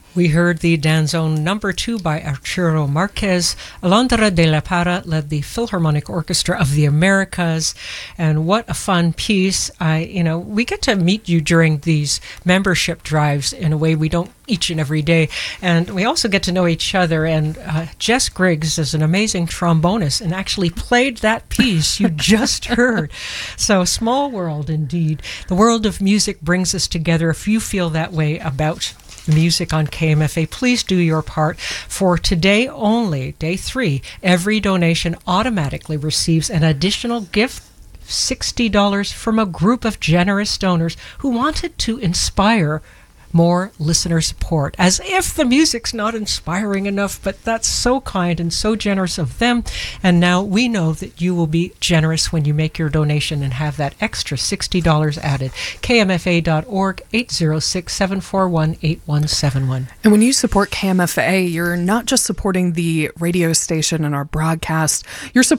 We heard the Danzón number 2 by Arturo Marquez. Alondra de la Parra led the Philharmonic Orchestra of the Americas, and what a fun piece. We get to meet you during these membership drives in a way we don't each and every day, and we also get to know each other, and Jess Griggs is an amazing trombonist and actually played that piece you just heard. So small world indeed. The world of music brings us together. If you feel that way about music on KMFA, please do your part. For today only, day 3, every donation automatically receives an additional gift, $60 from a group of generous donors who wanted to inspire more listener support. As if the music's not inspiring enough, but that's so kind and so generous of them. And now we know that you will be generous when you make your donation and have that extra $60 added. KMFA.org, 806-741-8171. And when you support KMFA, you're not just supporting the radio station and our broadcast, you're